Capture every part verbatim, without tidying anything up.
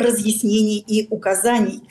разъяснений и указаний.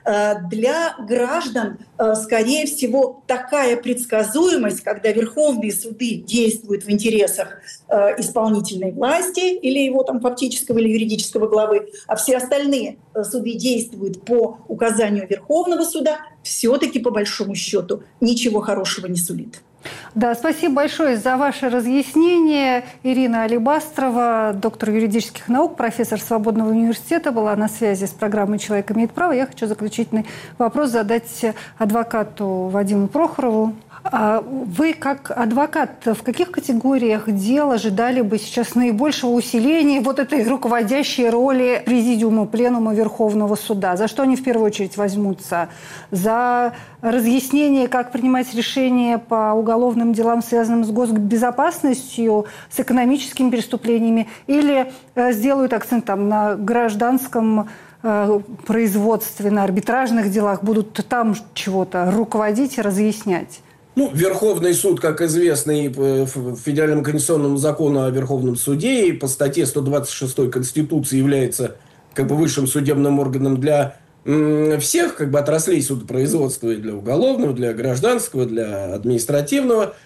Для граждан, скорее всего, такая предсказуемость, когда верховные суды действуют в интересах исполнительной власти или его там фактического или юридического главы, а все остальные суды действуют по указанию Верховного суда, все-таки по большому счету ничего хорошего не сулит. Да, спасибо большое за ваше разъяснение. Ирина Алибастрова, доктор юридических наук, профессор Свободного университета, была на связи с программой «Человек имеет право». Я хочу заключительный вопрос задать адвокату Вадиму Прохорову. Вы, как адвокат, в каких категориях дел ожидали бы сейчас наибольшего усиления вот этой руководящей роли Президиума, Пленума Верховного суда? За что они в первую очередь возьмутся? За разъяснение, как принимать решения по уголовным делам, связанным с госбезопасностью, с экономическими преступлениями? Или сделают акцент там, на гражданском производстве, на арбитражных делах, будут там чего-то руководить и разъяснять? Ну, Верховный суд, как известно, и по Федеральному конституционному закону о Верховном суде, и по статье сто двадцать шестой Конституции является как бы высшим судебным органом для м, всех как бы отраслей судопроизводства, и для уголовного, для гражданского, для административного,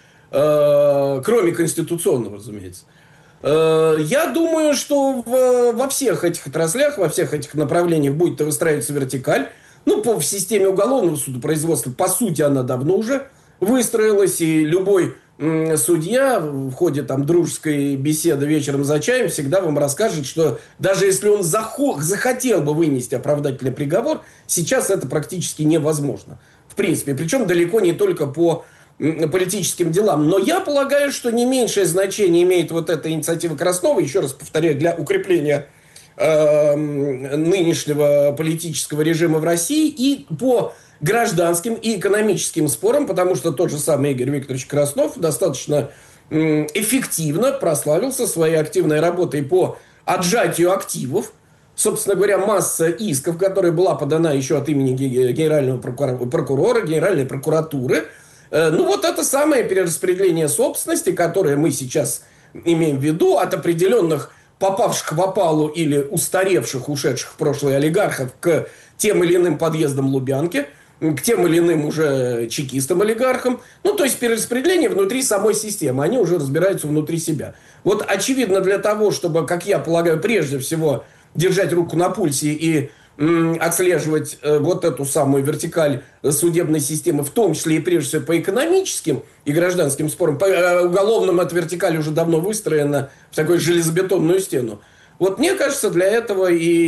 э, кроме конституционного, разумеется. Э, я думаю, что в, во всех этих отраслях, во всех этих направлениях будет выстраиваться вертикаль. Ну, по в системе уголовного судопроизводства, по сути, она давно уже выстроилась, и любой м, судья в ходе там, дружеской беседы вечером за чаем всегда вам расскажет, что даже если он захо- захотел бы вынести оправдательный приговор, сейчас это практически невозможно. В принципе, причем далеко не только по м, политическим делам. Но я полагаю, что не меньшее значение имеет вот эта инициатива Краснова, еще раз повторяю, для укрепления э, нынешнего политического режима в России и по гражданским и экономическим спорам, потому что тот же самый Игорь Викторович Краснов достаточно эффективно прославился своей активной работой по отжатию активов. Собственно говоря, масса исков, которая была подана еще от имени генерального прокурора, генеральной прокуратуры. Ну вот это самое перераспределение собственности, которое мы сейчас имеем в виду от определенных попавших в опалу или устаревших, ушедших в прошлое олигархов к тем или иным подъездам Лубянки, к тем или иным уже чекистам-олигархам. Ну, то есть перераспределение внутри самой системы. Они уже разбираются внутри себя. Вот, очевидно, для того, чтобы, как я полагаю, прежде всего держать руку на пульсе и м, отслеживать э, вот эту самую вертикаль судебной системы, в том числе и прежде всего по экономическим и гражданским спорам, по э, уголовным эта вертикаль уже давно выстроена в такую железобетонную стену. Вот мне кажется, для этого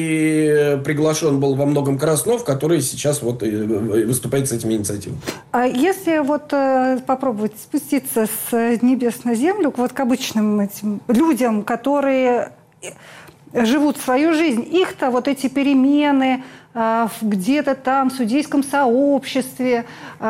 и приглашен был во многом Краснов, который сейчас вот выступает с этими инициативами. А если вот попробовать спуститься с небес на землю, вот к обычным этим людям, которые живут свою жизнь, их-то вот эти перемены где-то там в судейском сообществе,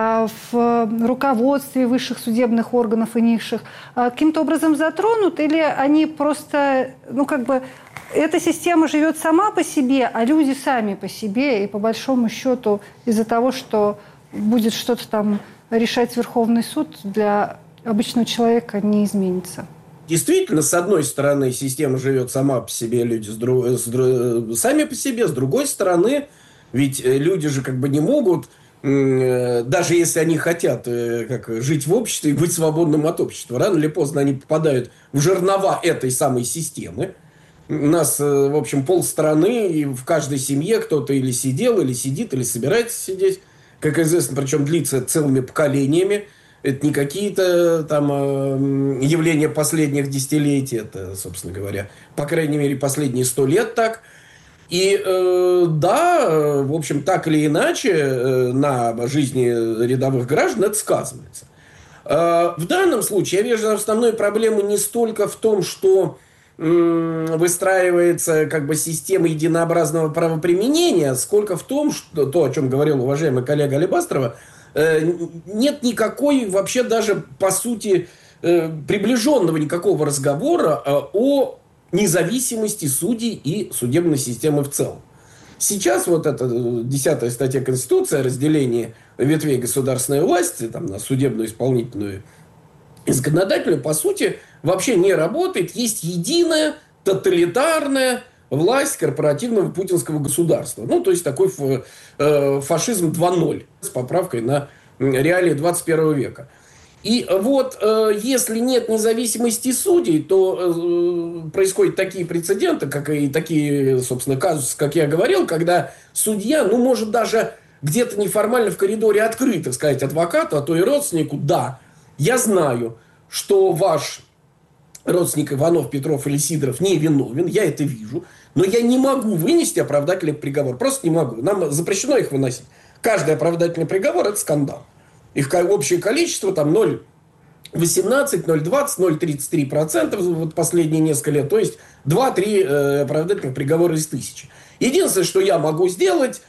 в руководстве высших судебных органов и низших каким-то образом затронут, или они просто, ну как бы, эта система живет сама по себе, а люди сами по себе, и по большому счету из-за того, что будет что-то там решать Верховный суд, для обычного человека не изменится? Действительно, с одной стороны, система живет сама по себе, люди с друг... с друг... сами по себе, с другой стороны, ведь люди же как бы не могут, даже если они хотят как, жить в обществе и быть свободным от общества, рано или поздно они попадают в жернова этой самой системы. У нас, в общем, полстраны, и в каждой семье кто-то или сидел, или сидит, или собирается сидеть. Как известно, причем длится целыми поколениями. Это не какие-то там явления последних десятилетий, это, собственно говоря, по крайней мере, последние сто лет так. И э, да, в общем, так или иначе э, на жизни рядовых граждан это сказывается. Э, в данном случае я вижу основную проблему не столько в том, что выстраивается как бы система единообразного правоприменения, сколько в том, что то, о чем говорил уважаемый коллега Алибастрова, нет никакой вообще даже, по сути, приближенного никакого разговора о независимости судей и судебной системы в целом. Сейчас вот эта десятая статья Конституции о разделении ветвей государственной власти там, на судебную, исполнительную и законодательную, по сути, вообще не работает. Есть единая, тоталитарная, власть корпоративного путинского государства. Ну, то есть такой фашизм два ноль с поправкой на реалии двадцать первого века. И вот если нет независимости судей, то происходят такие прецеденты, как и такие, собственно, казусы, как я говорил, когда судья, ну, может даже где-то неформально в коридоре открыто сказать адвокату, а то и родственнику: да, я знаю, что ваш родственник Иванов, Петров или Сидоров не виновен, я это вижу, но я не могу вынести оправдательный приговор, просто не могу. Нам запрещено их выносить. Каждый оправдательный приговор – это скандал. Их общее количество там ноль целых восемнадцать, ноль целых двадцать, ноль целых тридцать три процента вот последние несколько лет. То есть два-три э, оправдательных приговора из тысячи. Единственное, что я могу сделать,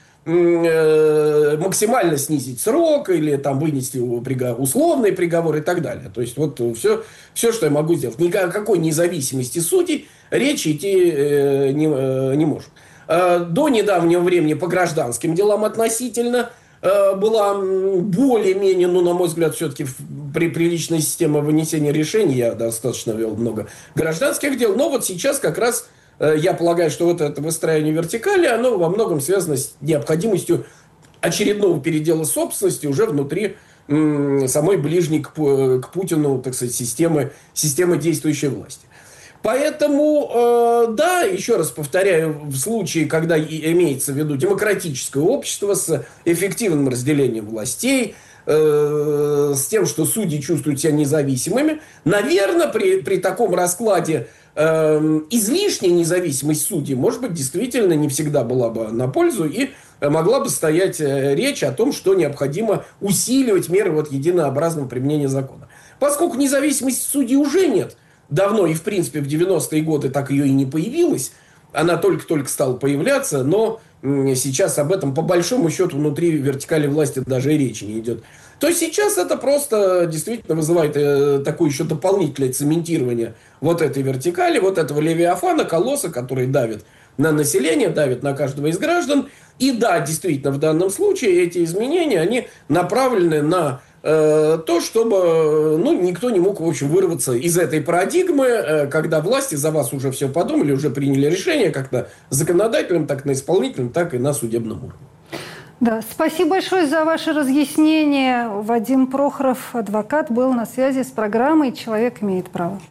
э, максимально снизить срок или там вынести условный приговор и так далее. То есть вот все, все, что я могу сделать. Ни о какой независимости судей речи идти э, не, э, не может. Э, до недавнего времени по гражданским делам относительно была более-менее, ну, на мой взгляд, все-таки при приличной системе вынесения решений. Я достаточно вел много гражданских дел. Но вот сейчас как раз я полагаю, что вот это выстраивание вертикали, оно во многом связано с необходимостью очередного передела собственности уже внутри м, самой ближней к, к Путину, так сказать, системы, системы действующей власти. Поэтому, э, да, еще раз повторяю, в случае, когда имеется в виду демократическое общество с эффективным разделением властей, э, с тем, что судьи чувствуют себя независимыми, наверное, при, при таком раскладе э, излишняя независимость судей, может быть, действительно не всегда была бы на пользу, и могла бы стоять речь о том, что необходимо усиливать меры вот единообразного применения закона. Поскольку независимости судей уже нет, давно, и в принципе в девяностые годы так ее и не появилась. Она только-только стала появляться, но сейчас об этом по большому счету внутри вертикали власти даже и речи не идет. То сейчас это просто действительно вызывает такое еще дополнительное цементирование вот этой вертикали, вот этого левиафана, колосса, который давит на население, давит на каждого из граждан. И да, действительно, в данном случае эти изменения, они направлены на то, чтобы ну, никто не мог, в общем, вырваться из этой парадигмы, когда власти за вас уже все подумали, уже приняли решение как на законодательном, так на исполнительном, так и на судебном уровне. Да, спасибо большое за ваше разъяснение. Вадим Прохоров, адвокат, был на связи с программой «Человек имеет право».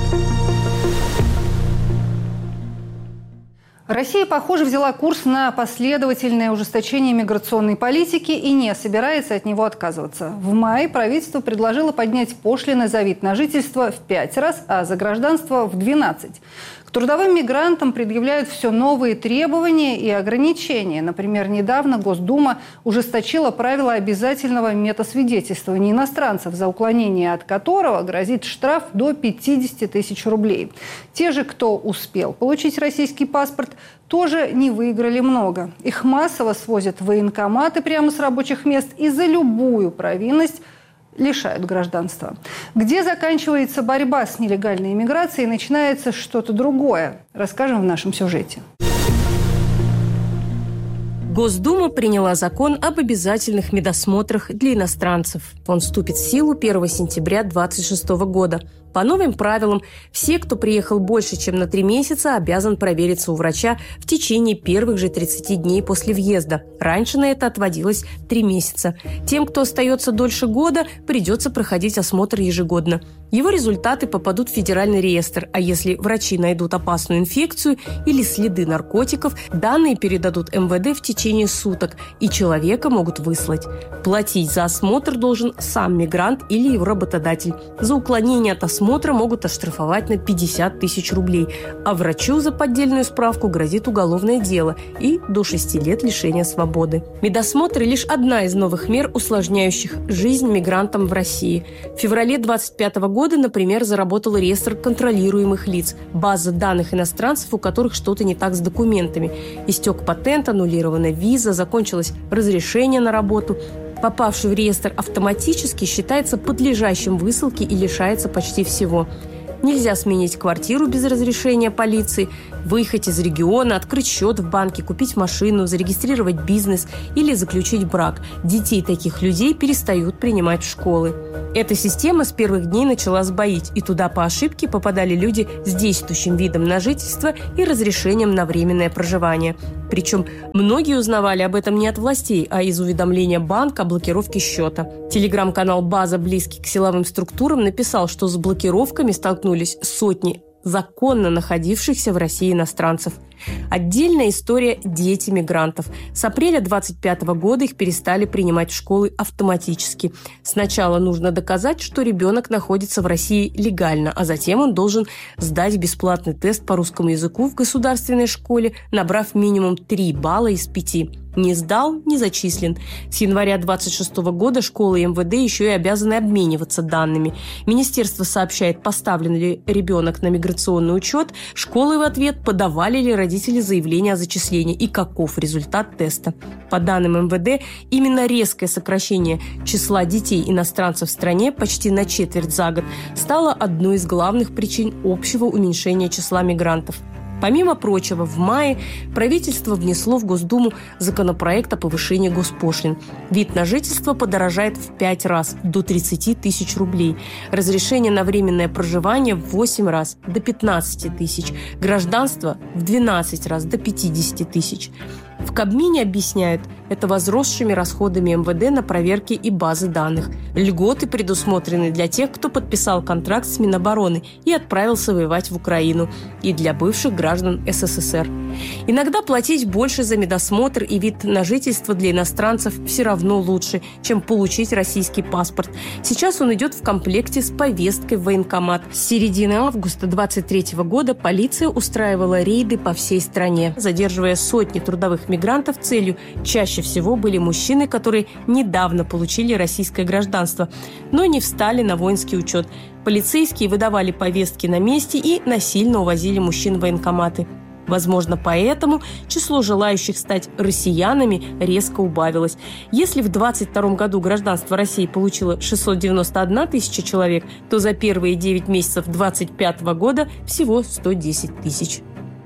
Россия, похоже, взяла курс на последовательное ужесточение миграционной политики и не собирается от него отказываться. В мае правительство предложило поднять пошлины за вид на жительство в пять раз, а за гражданство в двенадцать. К трудовым мигрантам предъявляют все новые требования и ограничения. Например, недавно Госдума ужесточила правила обязательного метасвидетельствования иностранцев, за уклонение от которого грозит штраф до пятьдесят тысяч рублей. Те же, кто успел получить российский паспорт, тоже не выиграли много. Их массово свозят в военкоматы прямо с рабочих мест и за любую провинность лишают гражданства. Где заканчивается борьба с нелегальной иммиграцией и начинается что-то другое, расскажем в нашем сюжете. Госдума приняла закон об обязательных медосмотрах для иностранцев. Он вступит в силу первого сентября две тысячи двадцать шестого года. По новым правилам, все, кто приехал больше, чем на три месяца, обязан провериться у врача в течение первых же тридцати дней после въезда. Раньше на это отводилось три месяца. Тем, кто остается дольше года, придется проходить осмотр ежегодно. Его результаты попадут в федеральный реестр, а если врачи найдут опасную инфекцию или следы наркотиков, данные передадут эм вэ дэ в течение суток, и человека могут выслать. Платить за осмотр должен сам мигрант или его работодатель. За уклонение от осмотра могут оштрафовать на пятьдесят тысяч рублей, а врачу за поддельную справку грозит уголовное дело и до шести лет лишения свободы. Медосмотр – лишь одна из новых мер, усложняющих жизнь мигрантам в России. В феврале двадцать пятого года, например, заработал реестр контролируемых лиц, база данных иностранцев, у которых что-то не так с документами. Истек патент, аннулирована виза, закончилось разрешение на работу. Попавший в реестр автоматически считается подлежащим высылке и лишается почти всего. Нельзя сменить квартиру без разрешения полиции, выехать из региона, открыть счет в банке, купить машину, зарегистрировать бизнес или заключить брак. Детей таких людей перестают принимать в школы. Эта система с первых дней начала сбоить, и туда по ошибке попадали люди с действующим видом на жительство и разрешением на временное проживание. Причем многие узнавали об этом не от властей, а из уведомления банка о блокировке счета. Телеграм-канал «База», близкий к силовым структурам, написал, что с блокировками столкнулись сотни законно находившихся в России иностранцев. Отдельная история – дети мигрантов. С апреля двадцать пятого года их перестали принимать в школы автоматически. Сначала нужно доказать, что ребенок находится в России легально, а затем он должен сдать бесплатный тест по русскому языку в государственной школе, набрав минимум три балла из пяти. Не сдал – не зачислен. С января двадцать шестого года школы и эм вэ дэ еще и обязаны обмениваться данными. Министерство сообщает, поставлен ли ребенок на миграционный учет, школы в ответ подавали ли родители заявление о зачислении и каков результат теста. По данным эм вэ дэ, именно резкое сокращение числа детей-иностранцев в стране почти на четверть за год стало одной из главных причин общего уменьшения числа мигрантов. Помимо прочего, в мае правительство внесло в Госдуму законопроект о повышении госпошлин. Вид на жительство подорожает в пять раз, до тридцати тысяч рублей. Разрешение на временное проживание в восемь раз, до пятнадцати тысяч. Гражданство в двенадцать раз, до пятидесяти тысяч. В Кабмине объясняют это возросшими расходами эм вэ дэ на проверки и базы данных. Льготы предусмотрены для тех, кто подписал контракт с Минобороны и отправился воевать в Украину, и для бывших граждан эс эс эс эр. Иногда платить больше за медосмотр и вид на жительство для иностранцев все равно лучше, чем получить российский паспорт. Сейчас он идет в комплекте с повесткой в военкомат. С середины августа двадцать третьего года полиция устраивала рейды по всей стране, задерживая сотни трудовых мигрантов. Целью чаще всего были мужчины, которые недавно получили российское гражданство, но не встали на воинский учет. Полицейские выдавали повестки на месте и насильно увозили мужчин в военкоматы. Возможно, поэтому число желающих стать россиянами резко убавилось. Если в двадцать втором году гражданство России получило шестьсот девяносто одна тысяча человек, то за первые девять месяцев двадцать пятого года всего сто десять тысяч.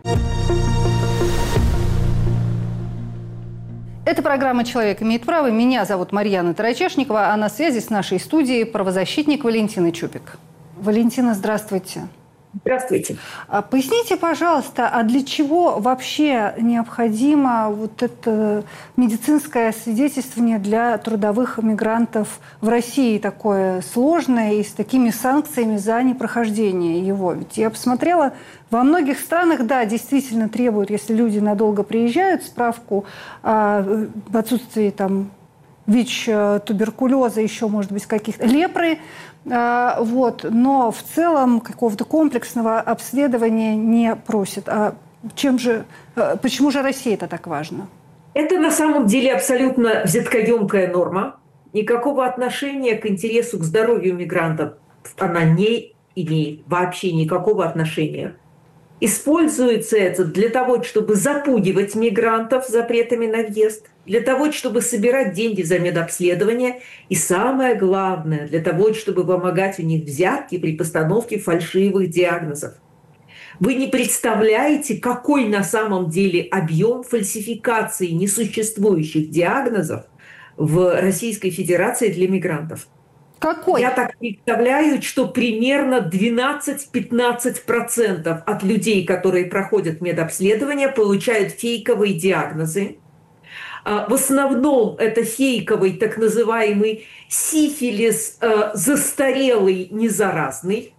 Это программа «Человек имеет право». Меня зовут Марьяна Тарачешникова, а на связи с нашей студией правозащитник Валентина Чупик. Валентина, здравствуйте. Здравствуйте. Поясните, пожалуйста, а для чего вообще необходимо вот это медицинское свидетельствование для трудовых мигрантов в России, такое сложное и с такими санкциями за непрохождение его? Ведь я посмотрела, во многих странах, да, действительно требуют, если люди надолго приезжают, справку о отсутствии там ВИЧ, туберкулеза, еще, может быть, каких-то лепры. Вот. Но в целом какого-то комплексного обследования не просят. А чем же, почему же России это так важно? Это на самом деле абсолютно взяткоемкая норма. Никакого отношения к интересу к здоровью мигрантов она не имеет. Вообще никакого отношения. Используется это для того, чтобы запугивать мигрантов запретами на въезд, для того, чтобы собирать деньги за медобследование и, самое главное, для того, чтобы вымогать у них взятки при постановке фальшивых диагнозов. Вы не представляете, какой на самом деле объем фальсификации несуществующих диагнозов в Российской Федерации для мигрантов. Какой? Я так представляю, что примерно двенадцать-пятнадцать процентов от людей, которые проходят медобследование, получают фейковые диагнозы. В основном это фейковый так называемый сифилис застарелый, незаразный,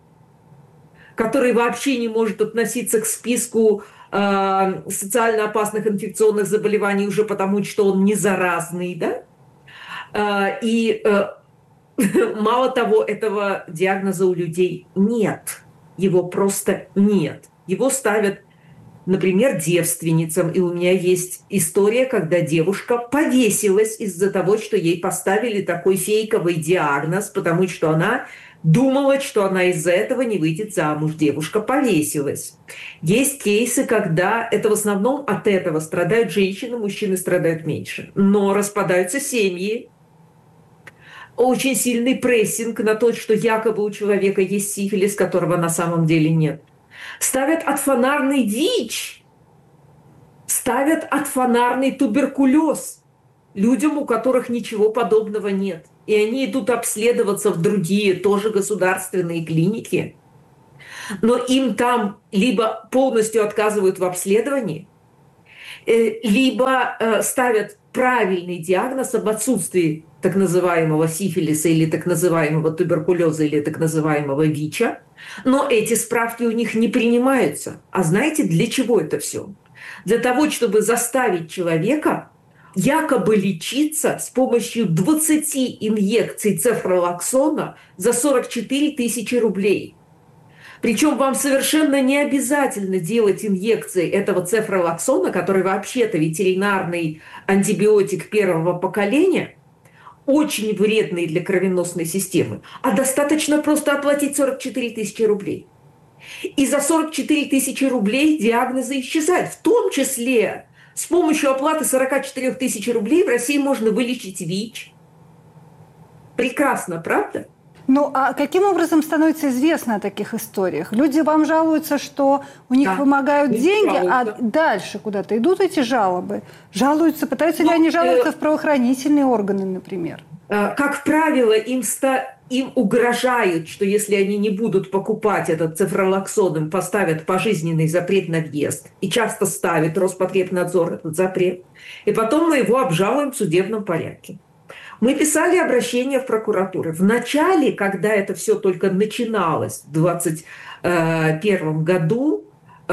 который вообще не может относиться к списку социально опасных инфекционных заболеваний уже потому, что он незаразный, да? И мало того, этого диагноза у людей нет. Его просто нет. Его ставят, например, девственницам. И у меня есть история, когда девушка повесилась из-за того, что ей поставили такой фейковый диагноз, потому что она думала, что она из-за этого не выйдет замуж. Девушка повесилась. Есть кейсы, когда это в основном от этого страдают женщины, мужчины страдают меньше. Но распадаются семьи. очень сильный прессинг на то, что якобы у человека есть сифилис, которого на самом деле нет. Ставят отфонарный ВИЧ, ставят отфонарный туберкулез людям, у которых ничего подобного нет. И они идут обследоваться в другие, тоже государственные клиники. Но им там либо полностью отказывают в обследовании, либо ставят правильный диагноз об отсутствии так называемого сифилиса или так называемого туберкулеза или так называемого ВИЧа, но эти справки у них не принимаются. А знаете, для чего это все? Для того, чтобы заставить человека якобы лечиться с помощью двадцати инъекций цефролоксона за сорок четыре тысячи рублей. Причем вам совершенно не обязательно делать инъекции этого цефролоксона, который вообще-то ветеринарный антибиотик первого поколения, очень вредный для кровеносной системы, а достаточно просто оплатить сорок четыре тысячи рублей. И за сорок четыре тысячи рублей диагнозы исчезают. В том числе с помощью оплаты сорок четыре тысячи рублей в России можно вылечить ВИЧ. Прекрасно, правда? Ну, а каким образом становится известно о таких историях? Люди вам жалуются, что у них да, вымогают деньги, жалуются. А дальше куда-то идут эти жалобы? Жалуются, пытаются ну, ли они жаловаться э... в правоохранительные органы, например? Как правило, им, ста... им угрожают, что если они не будут покупать этот цефролоксон, им поставят пожизненный запрет на въезд. И часто ставит Роспотребнадзор этот запрет. И потом мы его обжалуем в судебном порядке. Мы писали обращение в прокуратуру. В начале, когда это все только начиналось, в двадцать первом году,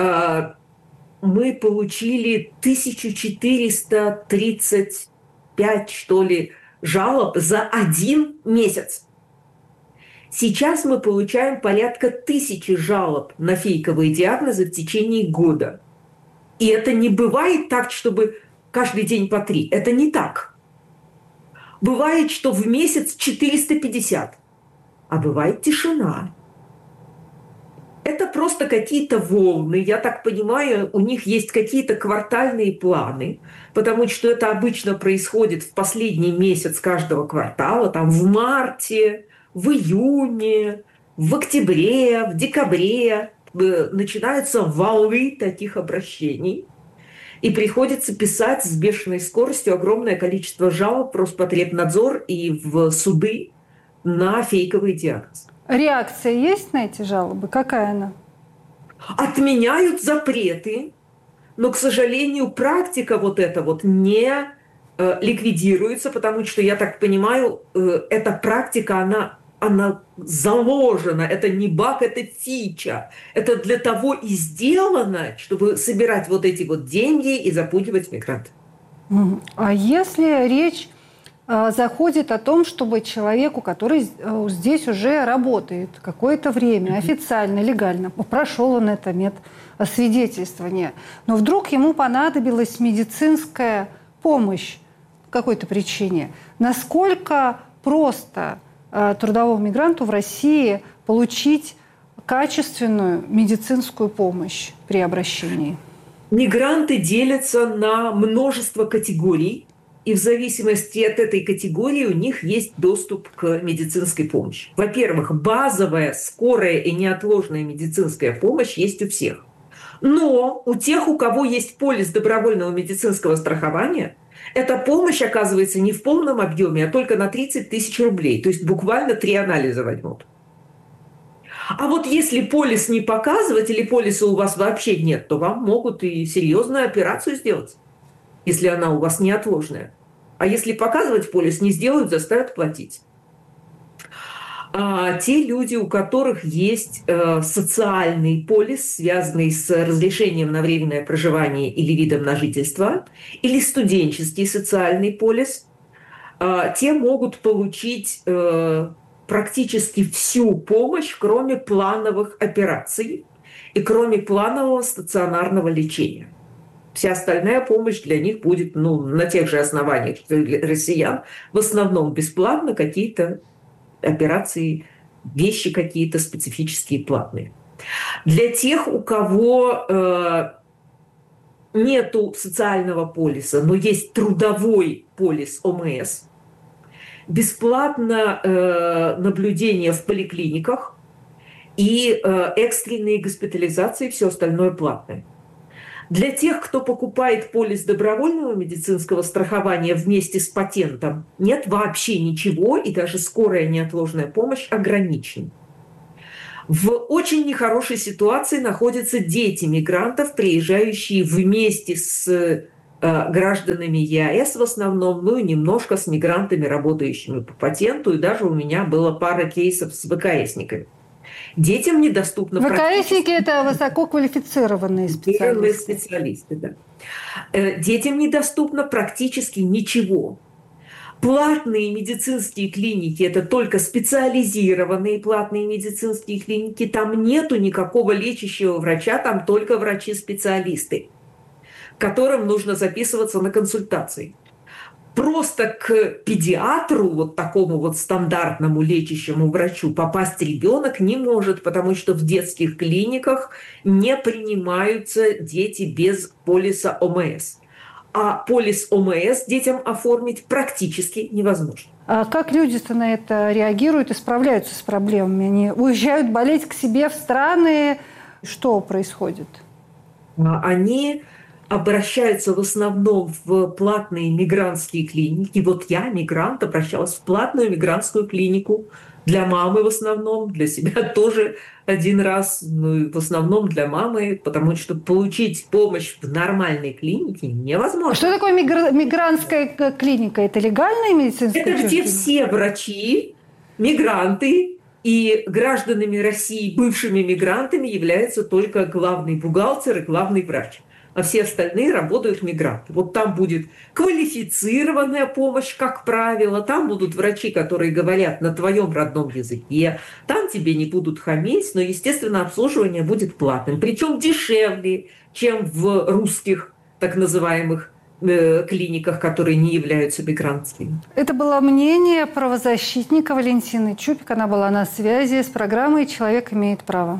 мы получили тысячу четыреста тридцать пять, что ли, жалоб за один месяц. Сейчас мы получаем порядка тысячи жалоб на фейковые диагнозы в течение года. И это не бывает так, чтобы каждый день по три. Это не так. Бывает, что в месяц четыреста пятьдесят, а бывает тишина. Это просто какие-то волны. Я так понимаю, у них есть какие-то квартальные планы, потому что это обычно происходит в последний месяц каждого квартала, там в марте, в июне, в октябре, в декабре начинаются волны таких обращений. И приходится писать с бешеной скоростью огромное количество жалоб в Роспотребнадзор и в суды на фейковый диагноз. Реакция есть на эти жалобы? Какая она? Отменяют запреты, но, к сожалению, практика вот эта вот не э, ликвидируется, потому что, я так понимаю, э, эта практика, она, она заложена. Это не баг, это фича. Это для того и сделано, чтобы собирать вот эти вот деньги и запугивать мигрантов. А если речь заходит о том, чтобы человеку, который здесь уже работает какое-то время, mm-hmm. официально, легально, прошел он это медосвидетельствование, но вдруг ему понадобилась медицинская помощь по какой-то причине. Насколько просто трудовому мигранту в России получить качественную медицинскую помощь при обращении? Мигранты делятся на множество категорий. И в зависимости от этой категории у них есть доступ к медицинской помощи. Во-первых, базовая, скорая и неотложная медицинская помощь есть у всех. Но у тех, у кого есть полис добровольного медицинского страхования, эта помощь оказывается не в полном объеме, а только на тридцать тысяч рублей. То есть буквально три анализа возьмут. А вот если полис не показывать или полиса у вас вообще нет, то вам могут и серьезную операцию сделать, если она у вас неотложная. А если показывать полис, не сделают, заставят платить. А те люди, у которых есть э, социальный полис, связанный с разрешением на временное проживание или видом на жительство, или студенческий социальный полис, э, те могут получить э, практически всю помощь, кроме плановых операций и кроме планового стационарного лечения. Вся остальная помощь для них будет ну, на тех же основаниях, что для россиян, в основном бесплатно, какие-то операции, вещи какие-то специфические платные. Для тех, у кого э, нету социального полиса, но есть трудовой полис ОМС, бесплатно э, наблюдение в поликлиниках и э, экстренные госпитализации, все остальное платное. Для тех, кто покупает полис добровольного медицинского страхования вместе с патентом, нет вообще ничего, и даже скорая неотложная помощь ограничена. В очень нехорошей ситуации находятся дети мигрантов, приезжающие вместе с э, гражданами ЕАЭС в основном, ну и немножко с мигрантами, работающими по патенту, и даже у меня была пара кейсов с ВКСниками. Детям недоступно ВКСники – это высококвалифицированные специалисты. специалисты, да. Детям недоступно практически ничего. Платные медицинские клиники – это только специализированные платные медицинские клиники. Там нету никакого лечащего врача, там только врачи-специалисты, которым нужно записываться на консультации. Просто к педиатру, вот такому вот стандартному лечащему врачу, попасть ребенок не может, потому что в детских клиниках не принимаются дети без полиса ОМС. А полис ОМС детям оформить практически невозможно. А как люди-то на это реагируют и справляются с проблемами? Они уезжают болеть к себе в страны? Что происходит? Они обращаются в основном в платные мигрантские клиники. Вот я, мигрант, обращалась в платную мигрантскую клинику для мамы в основном, для себя тоже один раз, ну, в основном для мамы, потому что получить помощь в нормальной клинике невозможно. Что такое мигр... мигрантская клиника? Это легальная медицинская клиника? Это где все врачи, мигранты и гражданами России, бывшими мигрантами, являются только главный бухгалтер и главный врач. А все остальные работают мигранты. Вот там будет квалифицированная помощь, как правило, там будут врачи, которые говорят на твоем родном языке, там тебе не будут хамить, но, естественно, обслуживание будет платным, причем дешевле, чем в русских так называемых э, клиниках, которые не являются мигрантскими. Это было мнение правозащитника Валентины Чупик. Она была на связи с программой «Человек имеет право».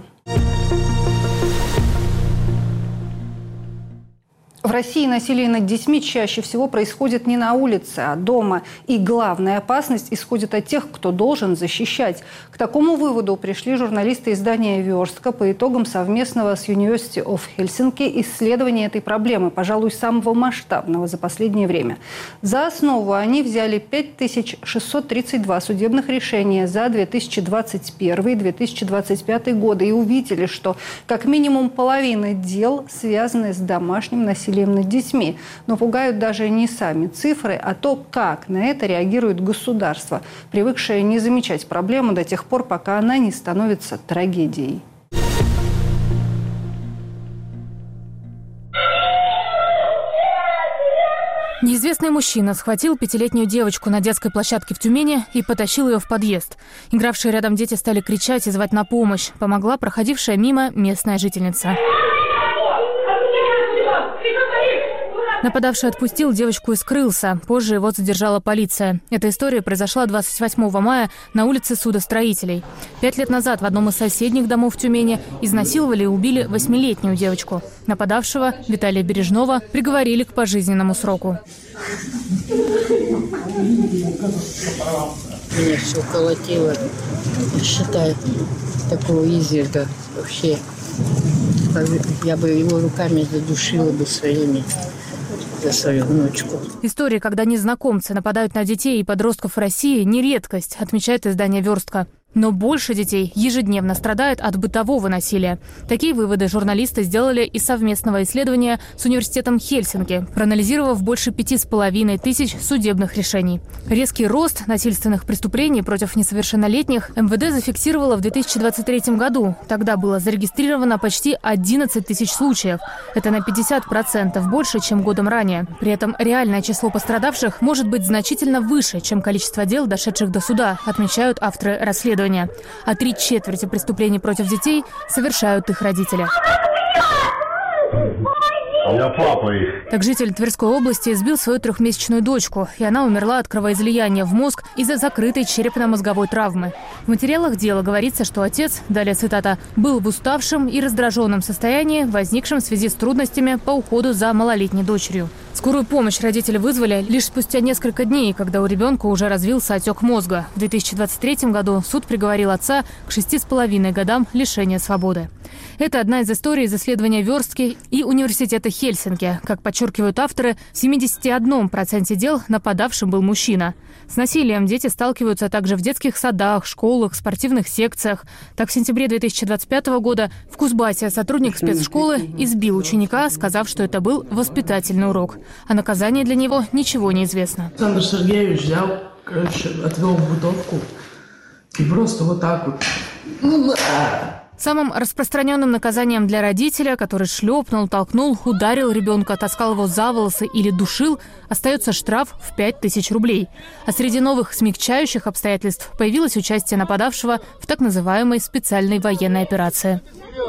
В России насилие над детьми чаще всего происходит не на улице, а дома. И главная опасность исходит от тех, кто должен защищать. К такому выводу пришли журналисты издания «Верстка» по итогам совместного с University of Helsinki исследования этой проблемы, пожалуй, самого масштабного за последнее время. За основу они взяли пять тысяч шестьсот тридцать два судебных решения за две тысячи двадцать первый — две тысячи двадцать пятый годы и увидели, что как минимум половина дел связаны с домашним насилием над детьми. Но пугают даже не сами цифры, а то, как на это реагирует государство, привыкшее не замечать проблему до тех пор, пока она не становится трагедией. Неизвестный мужчина схватил пятилетнюю девочку на детской площадке в Тюмени и потащил ее в подъезд. Игравшие рядом дети стали кричать и звать на помощь. Помогла проходившая мимо местная жительница. Нападавший отпустил девочку и скрылся. Позже его задержала полиция. Эта история произошла двадцать восьмого мая на улице Судостроителей. Пять лет назад в одном из соседних домов в Тюмени изнасиловали и убили восьмилетнюю девочку. Нападавшего, Виталия Бережного, приговорили к пожизненному сроку. Меня все колотило. Считай, такого изверга вообще. Я бы его руками задушила бы своими. За свою внучку. Истории, когда незнакомцы нападают на детей и подростков в России, не редкость, отмечает издание «Верстка». Но больше детей ежедневно страдают от бытового насилия. Такие выводы журналисты сделали из совместного исследования с университетом Хельсинки, проанализировав больше пяти с половиной тысяч судебных решений. Резкий рост насильственных преступлений против несовершеннолетних эм вэ дэ зафиксировало в две тысячи двадцать третьем году. Тогда было зарегистрировано почти одиннадцать тысяч случаев. Это на пятьдесят процентов больше, чем годом ранее. При этом реальное число пострадавших может быть значительно выше, чем количество дел, дошедших до суда, отмечают авторы расследования. А три четверти преступлений против детей совершают их родители. Я папа их. Так житель Тверской области избил свою трехмесячную дочку, и она умерла от кровоизлияния в мозг из-за закрытой черепно-мозговой травмы. В материалах дела говорится, что отец, далее цитата, был в уставшем и раздраженном состоянии, возникшем в связи с трудностями по уходу за малолетней дочерью. Скорую помощь родители вызвали лишь спустя несколько дней, когда у ребенка уже развился отек мозга. В две тысячи двадцать третьем году суд приговорил отца к шести с половиной годам лишения свободы. Это одна из историй из исследования Верстки и университета Хельсинки. Как подчеркивают авторы, в семидесяти одном проценте дел нападавшим был мужчина. С насилием дети сталкиваются также в детских садах, школах, спортивных секциях. Так, в сентябре две тысячи двадцать пятого года в Кузбассе сотрудник спецшколы избил ученика, сказав, что это был воспитательный урок. О наказании для него ничего не известно. Александр Сергеевич взял, короче, отвел в бытовку и просто вот так вот. Самым распространенным наказанием для родителя, который шлепнул, толкнул, ударил ребенка, таскал его за волосы или душил, остается штраф в пять тысяч рублей. А среди новых смягчающих обстоятельств появилось участие нападавшего в так называемой специальной военной операции.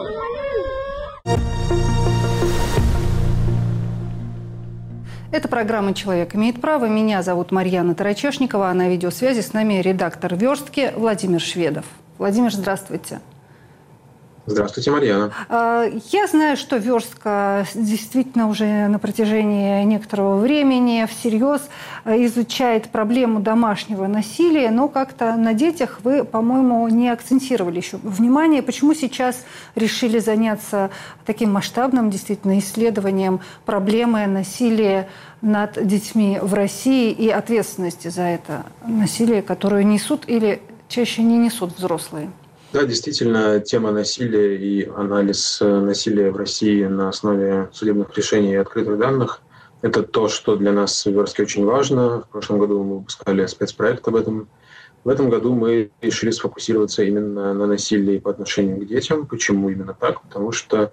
Это программа «Человек имеет право». Меня зовут Марьяна Тарачешникова, а на видеосвязи с нами редактор «Верстки» Владимир Шведов. Владимир, здравствуйте. Здравствуйте, Марьяна. Я знаю, что Верстка действительно уже на протяжении некоторого времени всерьез изучает проблему домашнего насилия, но как-то на детях вы, по-моему, не акцентировали еще внимание. Почему сейчас решили заняться таким масштабным действительно исследованием проблемы насилия над детьми в России и ответственности за это насилие, которое несут или чаще не несут взрослые? Да, действительно, тема насилия и анализ насилия в России на основе судебных решений и открытых данных – это то, что для нас в Верстке очень важно. В прошлом году мы выпускали спецпроект об этом. В этом году мы решили сфокусироваться именно на насилии по отношению к детям. Почему именно так? Потому что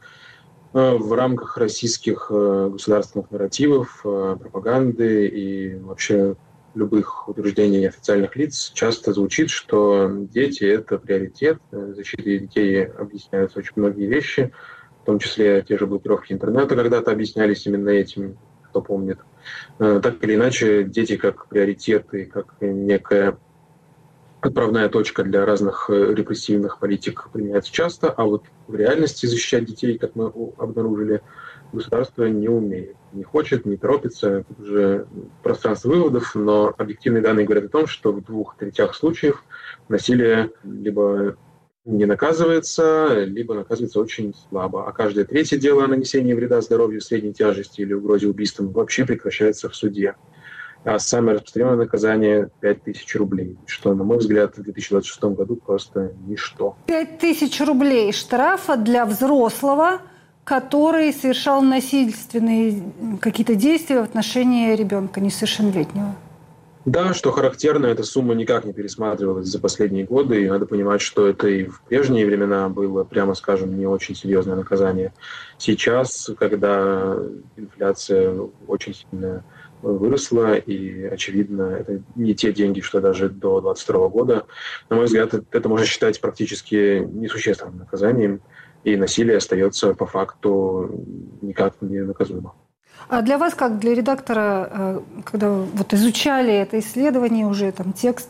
в рамках российских государственных нарративов, пропаганды и вообще любых утверждений официальных лиц часто звучит, что дети – это приоритет. Защитой детей объясняются очень многие вещи, в том числе те же блокировки интернета когда-то объяснялись именно этим, кто помнит. Так или иначе, дети как приоритеты, как некая отправная точка для разных репрессивных политик применяется часто, а вот в реальности защищать детей, как мы обнаружили, государство не умеет, не хочет, не торопится. Тут уже пространство выводов, но объективные данные говорят о том, что в двух третях случаев насилие либо не наказывается, либо наказывается очень слабо. А каждое третье дело о нанесении вреда здоровью средней тяжести или угрозе убийством вообще прекращается в суде. А самое распространенное наказание – пять тысяч рублей, что, на мой взгляд, в две тысячи двадцать шестом году просто ничто. пять тысяч рублей штрафа для взрослого, который совершал насильственные какие-то действия в отношении ребенка несовершеннолетнего. Да, что характерно, эта сумма никак не пересматривалась за последние годы, и надо понимать, что это и в прежние времена было, прямо скажем, не очень серьезное наказание. Сейчас, когда инфляция очень сильно выросла, и, очевидно, это не те деньги, что даже до двадцать второго года, на мой взгляд, это можно считать практически несущественным наказанием, и насилие остается по факту никак не наказуемо. А для вас, как для редактора, когда вы вот изучали это исследование, уже там текст,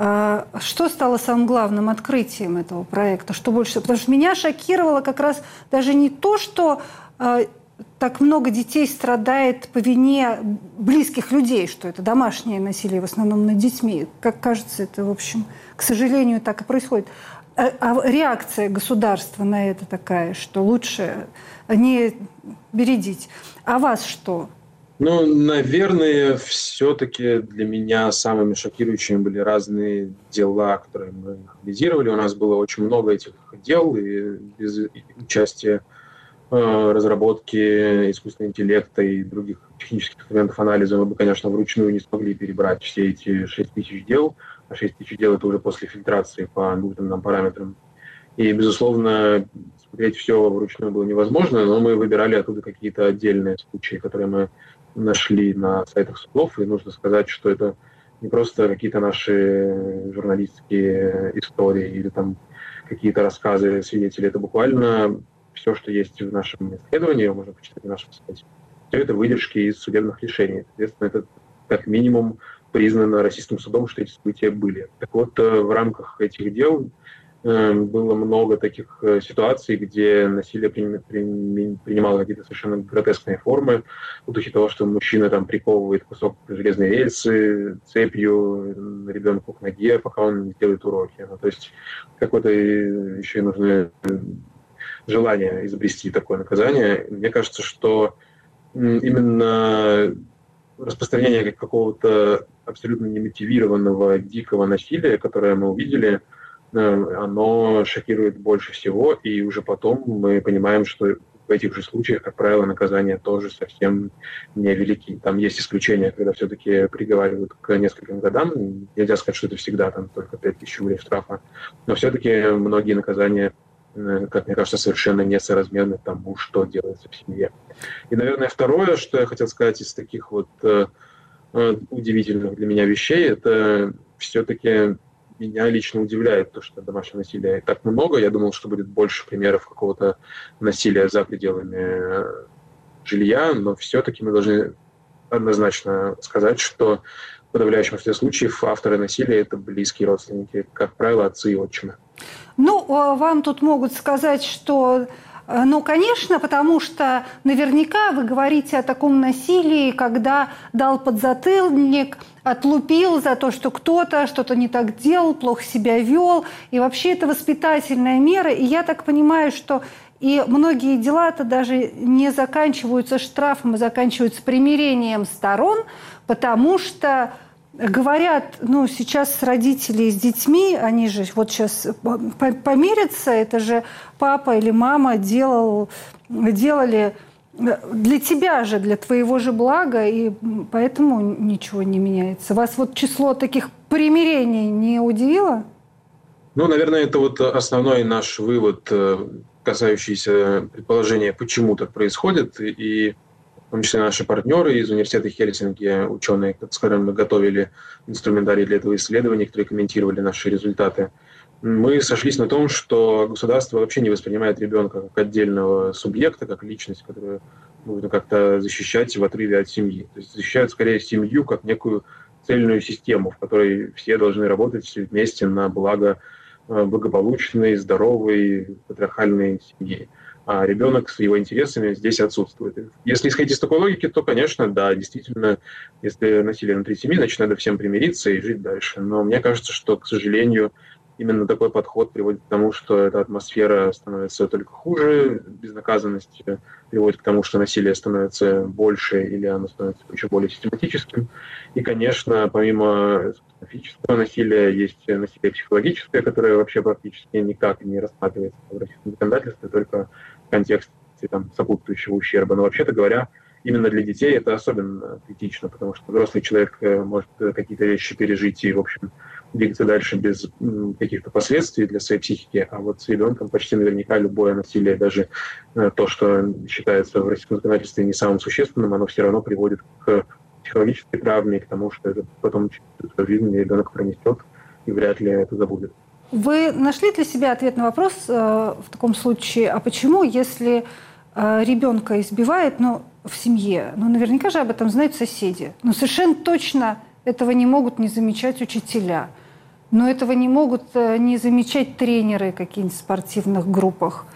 что стало самым главным открытием этого проекта? Что больше? Потому что меня шокировало как раз даже не то, что так много детей страдает по вине близких людей, что это домашнее насилие в основном над детьми. Как кажется, это, в общем, к сожалению, так и происходит. А реакция государства на это такая, что лучше не бередить. А вас что? Ну, наверное, все-таки для меня самыми шокирующими были разные дела, которые мы анализировали. У нас было очень много этих дел, и без участия э, разработки искусственного интеллекта и других технических инструментов анализа мы бы, конечно, вручную не смогли перебрать все эти шесть тысяч дел. А шесть тысяч дел – это уже после фильтрации по нужным нам параметрам. И, безусловно, смотреть все вручную было невозможно, но мы выбирали оттуда какие-то отдельные случаи, которые мы нашли на сайтах судов. И нужно сказать, что это не просто какие-то наши журналистские истории или там какие-то рассказы свидетелей. Это буквально все, что есть в нашем исследовании, можно почитать на нашем сайте. Все это выдержки из судебных решений. Соответственно, это как минимум признано российским судом, что эти события были. Так вот, в рамках этих дел было много таких ситуаций, где насилие принимало какие-то совершенно гротескные формы, в духе того, что мужчина там приковывает кусок железной рельсы цепью ребенку к ноге, пока он не делает уроки. Ну, то есть какое-то еще и нужно желание изобрести такое наказание. Мне кажется, что именно распространение какого-то абсолютно немотивированного, дикого насилия, которое мы увидели, оно шокирует больше всего, и уже потом мы понимаем, что в этих же случаях, как правило, наказания тоже совсем невелики. Там есть исключения, когда все-таки приговаривают к нескольким годам. Нельзя сказать, что это всегда там только пять тысяч рублей штрафа. Но все-таки многие наказания, как мне кажется, совершенно несоразмерны тому, что делается в семье. И, наверное, второе, что я хотел сказать из таких вот э, удивительных для меня вещей, это все-таки меня лично удивляет то, что домашнего насилия так много. Я думал, что будет больше примеров какого-то насилия за пределами жилья, но все-таки мы должны однозначно сказать, что в подавляющем большинстве случаев авторы насилия – это близкие родственники, как правило, отцы и отчимы. Ну, вам тут могут сказать, что, ну, конечно, потому что наверняка вы говорите о таком насилии, когда дал подзатыльник, отлупил за то, что кто-то что-то не так делал, плохо себя вел. И вообще это воспитательная мера. И я так понимаю, что и многие дела-то даже не заканчиваются штрафом, а заканчиваются примирением сторон, потому что говорят, ну, сейчас родители с детьми, они же вот сейчас помирятся, это же папа или мама делал, делали для тебя же, для твоего же блага, и поэтому ничего не меняется. Вас вот число таких примирений не удивило? Ну, наверное, это вот основной наш вывод, касающийся предположения, почему так происходит, и в том числе наши партнеры из университета Хельсинки, ученые, с которыми мы готовили инструментарий для этого исследования, которые комментировали наши результаты, мы сошлись на том, что государство вообще не воспринимает ребенка как отдельного субъекта, как личность, которую нужно как-то защищать в отрыве от семьи. То есть защищают скорее семью как некую цельную систему, в которой все должны работать вместе на благо благополучной, здоровой, патриархальной семьи. А ребенок с его интересами здесь отсутствует. Если исходить из такой логики, то, конечно, да, действительно, если насилие внутри семьи, значит, надо всем примириться и жить дальше. Но мне кажется, что, к сожалению, именно такой подход приводит к тому, что эта атмосфера становится только хуже, безнаказанность приводит к тому, что насилие становится больше или оно становится еще более систематическим. И, конечно, помимо физического насилия есть насилие психологическое, которое вообще практически никак не рассматривается в российском законодательстве, только в контексте там, сопутствующего ущерба. Но вообще-то говоря, именно для детей это особенно критично, потому что взрослый человек может какие-то вещи пережить и, в общем, двигаться дальше без каких-то последствий для своей психики, а вот с ребенком почти наверняка любое насилие, даже то, что считается в российском законодательстве не самым существенным, оно все равно приводит к психологической травме, к тому, что это потом всю жизнь ребенок пронесет и вряд ли это забудет. Вы нашли для себя ответ на вопрос э, в таком случае, а почему, если э, ребенка избивают, ну, в семье, ну, наверняка же об этом знают соседи, но совершенно точно этого не могут не замечать учителя, но этого не могут не замечать тренеры каких-нибудь спортивных группах.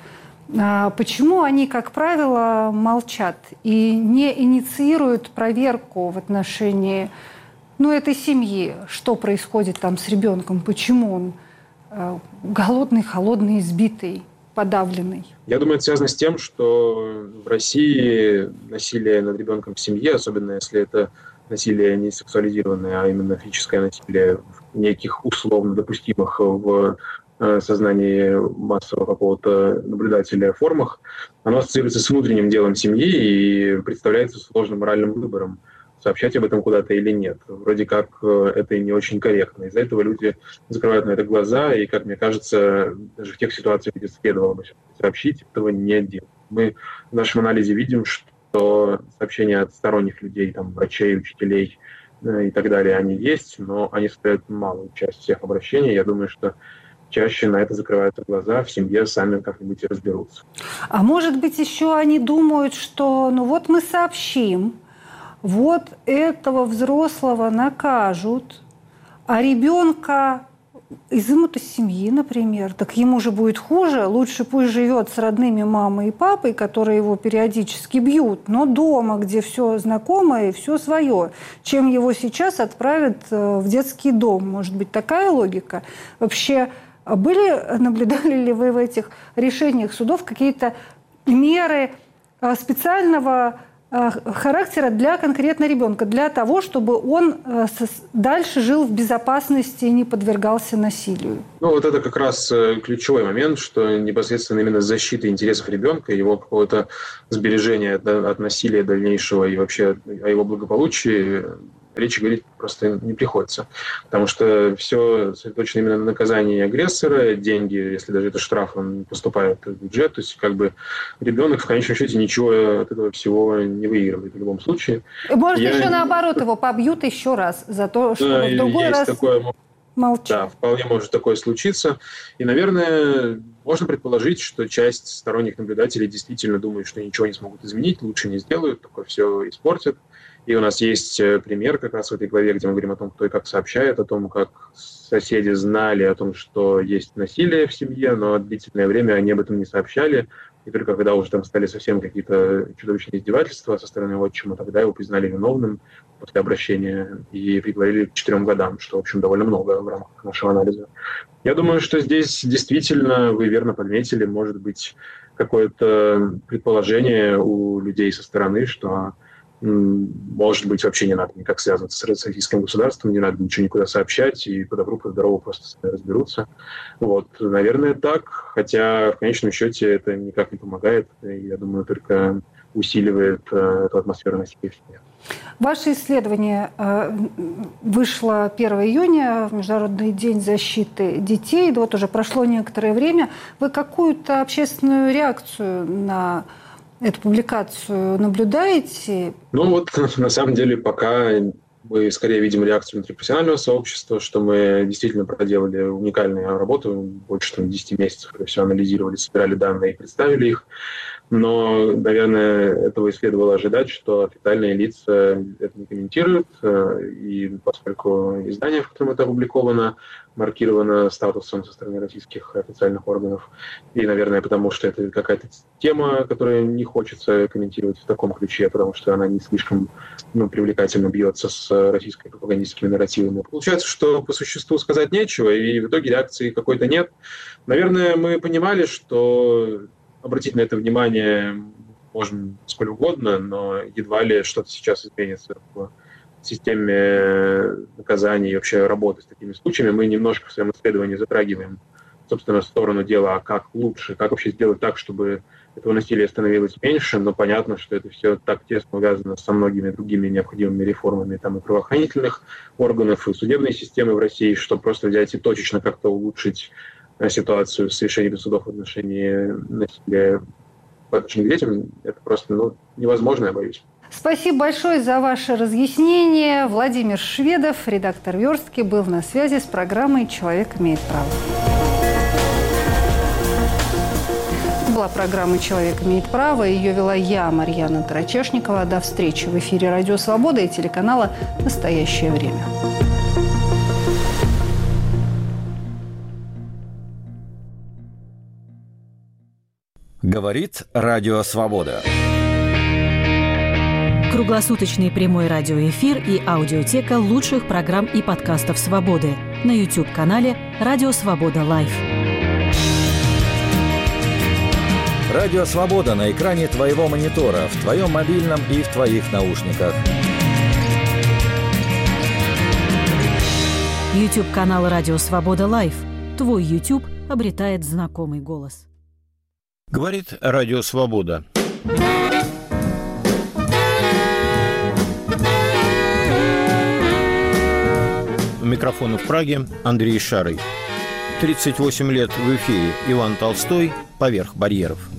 Почему они, как правило, молчат и не инициируют проверку в отношении, ну, этой семьи, что происходит там с ребенком, почему он голодный, холодный, избитый, подавленный? Я думаю, это связано с тем, что в России насилие над ребенком в семье, особенно если это насилие не сексуализированное, а именно физическое насилие в неких условно допустимых в сознании массового какого-то наблюдателя формах, оно ассоциируется с внутренним делом семьи и представляется сложным моральным выбором, сообщать об этом куда-то или нет. Вроде как это и не очень корректно. Из-за этого люди закрывают на это глаза, и, как мне кажется, даже в тех ситуациях, где следовало бы сообщить, этого не делают. Мы в нашем анализе видим, что что сообщения от сторонних людей, там, врачей, учителей э, и так далее, они есть, но они составляют малую часть всех обращений. Я думаю, что чаще на это закрываются глаза, в семье сами как-нибудь и разберутся. А может быть, еще они думают, что ну вот мы сообщим, вот этого взрослого накажут, а ребенка изымут из семьи, например, так ему же будет хуже. Лучше пусть живет с родными мамой и папой, которые его периодически бьют, но дома, где все знакомое и все свое, чем его сейчас отправят в детский дом. Может быть, такая логика? Вообще, были, наблюдали ли вы в этих решениях судов какие-то меры специального характера для конкретно ребенка, для того, чтобы он дальше жил в безопасности и не подвергался насилию? Ну, вот это как раз ключевой момент, что непосредственно именно защита интересов ребенка, его какого-то сбережения от насилия дальнейшего и вообще о его благополучии речи говорить просто не приходится. Потому что все сосредоточено именно на наказании агрессора, деньги, если даже это штраф, он поступает в бюджет, то есть как бы ребенок в конечном счете ничего от этого всего не выигрывает в любом случае. Может, Я... еще наоборот его побьют еще раз за то, что да, в другой есть раз такое... молчит. Да, вполне может такое случиться. И, наверное, можно предположить, что часть сторонних наблюдателей действительно думает, что ничего не смогут изменить, лучше не сделают, такое все испортят. И у нас есть пример как раз в этой главе, где мы говорим о том, кто и как сообщает, о том, как соседи знали о том, что есть насилие в семье, но длительное время они об этом не сообщали. И только когда уже там стали совсем какие-то чудовищные издевательства со стороны отчима, тогда его признали виновным после обращения и приговорили к четырем годам, что, в общем, довольно много в рамках нашего анализа. Я думаю, что здесь действительно, вы верно подметили, может быть какое-то предположение у людей со стороны, что может быть, вообще не надо никак связываться с российским государством, не надо ничего никуда сообщать, и по добру, по здорову просто с этим разберутся. Вот, наверное, так, хотя в конечном счете это никак не помогает, и, я думаю, только усиливает э, эту атмосферу насилия в семье. Ваше исследование э, вышло первого июня, в Международный день защиты детей, да вот уже прошло некоторое время. Вы какую-то общественную реакцию на эту публикацию наблюдаете? Ну вот, на самом деле, пока мы скорее видим реакцию внутрипрофессионального сообщества, что мы действительно проделали уникальную работу, больше там, десяти месяцев все анализировали, собирали данные и представили их. Но, наверное, этого и следовало ожидать, что официальные лица это не комментируют, и поскольку издание, в котором это опубликовано, маркировано статусом со стороны российских официальных органов, и, наверное, потому что это какая-то тема, которую не хочется комментировать в таком ключе, потому что она не слишком ну, привлекательно бьется с российскими пропагандистскими нарративами. Получается, что по существу сказать нечего, и в итоге реакции какой-то нет. Наверное, мы понимали, что обратить на это внимание можно сколь угодно, но едва ли что-то сейчас изменится в системе наказаний и вообще работы с такими случаями. Мы немножко в своем исследовании затрагиваем, собственно, сторону дела, а как лучше, как вообще сделать так, чтобы этого насилия становилось меньше, но понятно, что это все так тесно связано со многими другими необходимыми реформами там, и правоохранительных органов, и судебной системы в России, что просто взять и точечно как-то улучшить ситуацию с решением судов в отношении насилия по отношению к детям, это просто ну, невозможно, я боюсь. Спасибо большое за ваше разъяснение. Владимир Шведов, редактор «Верстки», был на связи с программой «Человек имеет право». Это была программа «Человек имеет право». Ее вела я, Марьяна Тарачешникова. До встречи в эфире «Радио Свобода» и телеканала «Настоящее время». Говорит Радио Свобода. Круглосуточный прямой радиоэфир и аудиотека лучших программ и подкастов «Свободы» на YouTube-канале «Радио Свобода Лайв». Радио Свобода на экране твоего монитора, в твоем мобильном и в твоих наушниках. YouTube-канал «Радио Свобода Лайв». Твой YouTube обретает знакомый голос. Говорит Радио Свобода. У микрофона в Праге Андрей Шарый. тридцать восемь лет в эфире. Иван Толстой. Поверх барьеров.